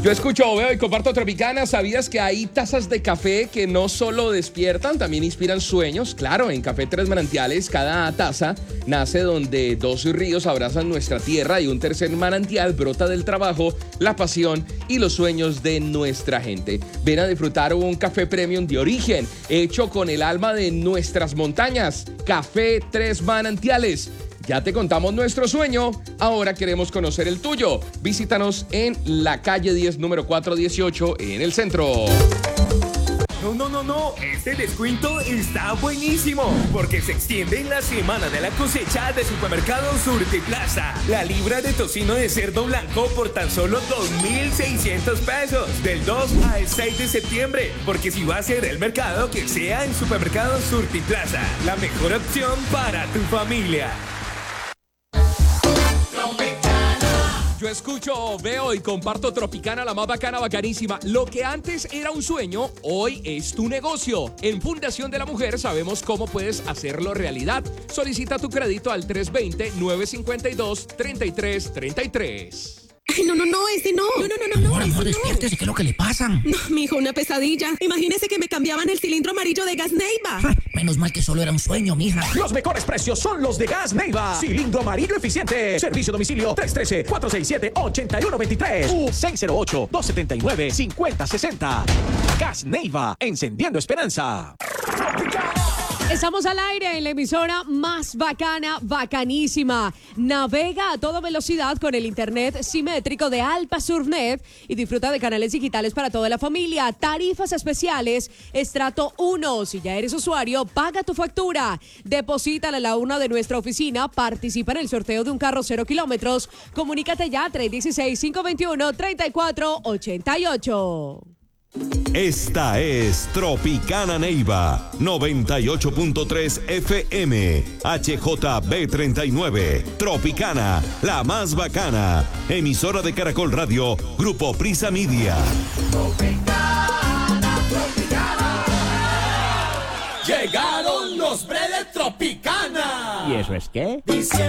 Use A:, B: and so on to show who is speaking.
A: Yo escucho, veo y comparto Tropicana. ¿Sabías que hay tazas de café que no solo despiertan, también inspiran sueños? Claro, en Café Tres Manantiales, cada taza nace donde dos ríos abrazan nuestra tierra y un tercer manantial brota del trabajo, la pasión y los sueños de nuestra gente. Ven a disfrutar un café premium de origen, hecho con el alma de nuestras montañas. Café Tres Manantiales. Ya te contamos nuestro sueño, ahora queremos conocer el tuyo. Visítanos en la calle 10, número 418, en el centro.
B: No, este descuento está buenísimo, porque se extiende en la semana de la cosecha de Supermercado Surtiplaza. La libra de tocino de cerdo blanco por tan solo 2,600 pesos, del 2 al 6 de septiembre, porque si va a ser el mercado, que sea en Supermercado Surtiplaza, la mejor opción para tu familia.
A: Yo escucho, veo y comparto Tropicana, la más bacana, bacanísima. Lo que antes era un sueño, hoy es tu negocio. En Fundación de la Mujer sabemos cómo puedes hacerlo realidad. Solicita tu crédito al 320-952-3333.
C: Ay, no, este no. No,
D: Amor, despiértese, ¿qué es lo que le pasa?
C: No, mijo, una pesadilla. Imagínese que me cambiaban el cilindro amarillo de Gas Neiva.
D: Menos mal que solo era un sueño, mija.
E: Los mejores precios son los de Gas Neiva. Cilindro amarillo eficiente. Servicio domicilio 313-467-8123 u 608-279-5060. Gas Neiva, encendiendo esperanza.
F: Estamos al aire en la emisora más bacana, bacanísima. Navega a toda velocidad con el internet simétrico de Alpa Surnet y disfruta de canales digitales para toda la familia. Tarifas especiales, estrato 1. Si ya eres usuario, paga tu factura. Deposítala a la urna de nuestra oficina. Participa en el sorteo de un carro 0 kilómetros. Comunícate ya 316-521-3488.
G: Esta es Tropicana Neiva 98.3 FM HJB39. Tropicana, la más bacana. Emisora de Caracol Radio, Grupo Prisa Media.
B: Tropicana. Llegaron los pre de Tropicana.
E: ¿Y eso es qué?